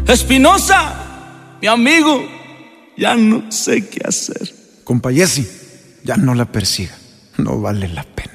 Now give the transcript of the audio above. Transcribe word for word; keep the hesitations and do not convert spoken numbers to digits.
Espinosa, mi amigo, ya no sé qué hacer. Compa Jesse, ya no la persiga, no vale la pena.